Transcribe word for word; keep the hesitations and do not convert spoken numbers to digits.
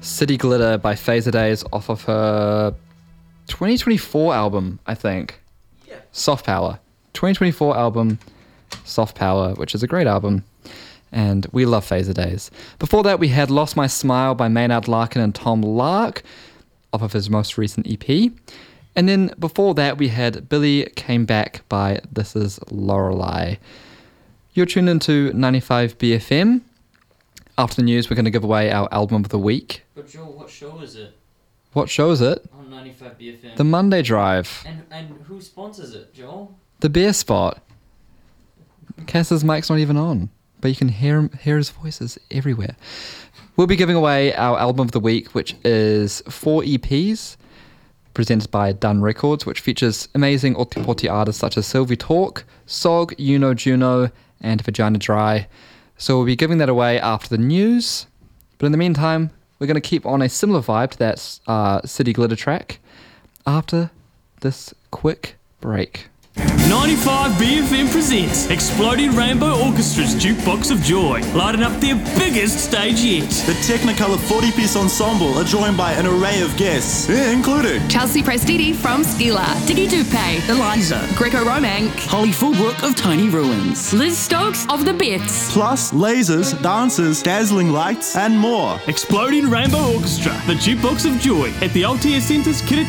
City Glitter by Phaser Days off of her twenty twenty-four album, I think. Yeah. Soft Power. twenty twenty-four album, Soft Power, which is a great album. And we love Phaser Days. Before that, we had Lost My Smile by Maynard Larkin and Tom Lark off of his most recent E P. And then before that, we had Billy Came Back by This Is Lorelei. You're tuned into ninety-five B F M. After the news, we're going to give away our album of the week. But Joel, what show is it? What show is it? On ninety-five B F M. The Monday Drive. And and who sponsors it, Joel? The Beer Spot. Cass's mic's not even on, but you can hear him, hear his voices everywhere. We'll be giving away our album of the week, which is four E Ps presented by Dun Records, which features amazing Otipoti artists such as Sylvie Talk, Sog, Uno Juno, and Vagina Dry. So we'll be giving that away after the news. But in the meantime, we're going to keep on a similar vibe to that uh, City Glitter track after this quick break. ninety-five B F M presents Exploding Rainbow Orchestra's Jukebox of Joy, lighting up their biggest stage yet. The Technicolor forty-piece ensemble are joined by an array of guests, including Chelsea Prestiti from Skila, Diggy Dupe, Eliza, Greco Romank, Holly Fullbrook of Tiny Ruins, Liz Stokes of The Bits, plus lasers, dancers, dazzling lights, and more. Exploding Rainbow Orchestra, the Jukebox of Joy, at the Altea Centre's Kiriti